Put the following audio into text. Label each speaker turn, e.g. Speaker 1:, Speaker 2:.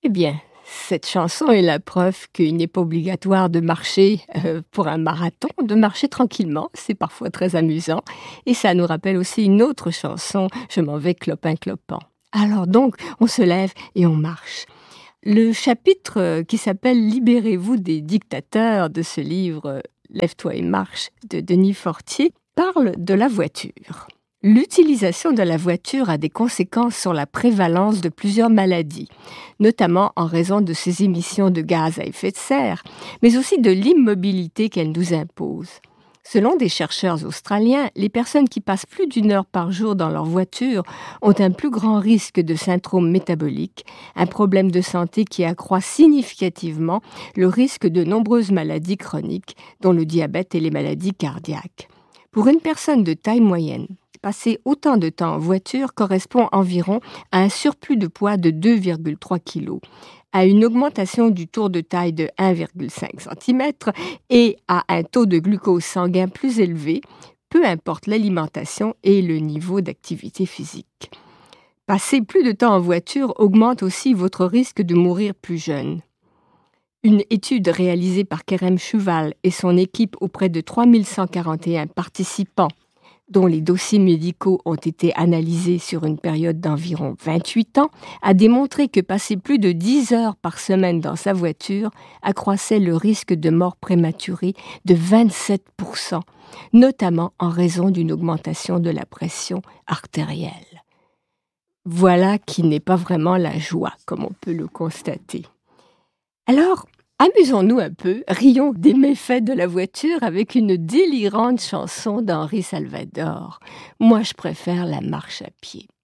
Speaker 1: Eh bien, cette chanson est la preuve qu'il n'est pas obligatoire de marcher pour un marathon, de marcher tranquillement, c'est parfois très amusant. Et ça nous rappelle aussi une autre chanson, Je m'en vais clopin-clopant. Alors donc, on se lève et on marche. Le chapitre qui s'appelle « Libérez-vous des dictateurs » de ce livre « Lève-toi et marche » de Denis Fortier parle de la voiture. L'utilisation de la voiture a des conséquences sur la prévalence de plusieurs maladies, notamment en raison de ses émissions de gaz à effet de serre, mais aussi de l'immobilité qu'elle nous impose. Selon des chercheurs australiens, les personnes qui passent plus d'1 heure par jour dans leur voiture ont un plus grand risque de syndrome métabolique, un problème de santé qui accroît significativement le risque de nombreuses maladies chroniques, dont le diabète et les maladies cardiaques. Pour une personne de taille moyenne, passer autant de temps en voiture correspond environ à un surplus de poids de 2,3 kg, à une augmentation du tour de taille de 1,5 cm et à un taux de glucose sanguin plus élevé, peu importe l'alimentation et le niveau d'activité physique. Passer plus de temps en voiture augmente aussi votre risque de mourir plus jeune. Une étude réalisée par Kerem Shuval et son équipe auprès de 3141 participants dont les dossiers médicaux ont été analysés sur une période d'environ 28 ans, a démontré que passer plus de 10 heures par semaine dans sa voiture accroissait le risque de mort prématurée de 27%, notamment en raison d'une augmentation de la pression artérielle. Voilà qui n'est pas vraiment la joie, comme on peut le constater. Alors, amusons-nous un peu, rions des méfaits de la voiture avec une délirante chanson d'Henri Salvador. Moi, je préfère la marche à pied.